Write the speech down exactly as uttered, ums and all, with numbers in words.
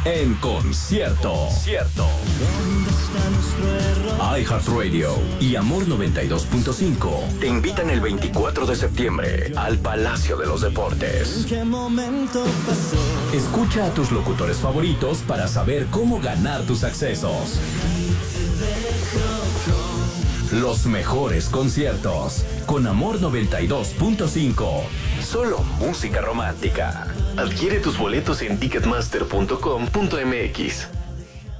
en concierto. Cierto. iHeartRadio y Amor noventa y dos punto cinco te invitan el veinticuatro de septiembre al Palacio de los Deportes. ¿En qué momento pasó? Escucha a tus locutores favoritos para saber cómo ganar tus accesos. Los mejores conciertos con Amor noventa y dos punto cinco. Solo música romántica. Adquiere tus boletos en ticketmaster punto com punto m x.